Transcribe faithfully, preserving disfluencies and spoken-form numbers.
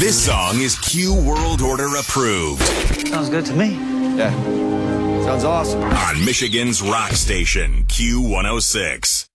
This song is Q World Order approved. Sounds good to me. Yeah. Sounds awesome. On Michigan's rock station, Q one oh six.